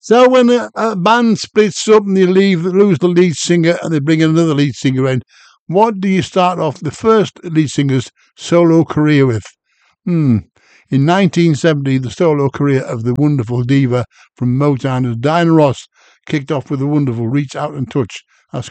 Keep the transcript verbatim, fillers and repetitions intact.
So when a, a band splits up and they leave, lose the lead singer and they bring in another lead singer in, what do you start off the first lead singer's solo career with? Hmm. In nineteen seventy, the solo career of the wonderful diva from Motown, Diana Ross, kicked off with the wonderful Reach Out and Touch,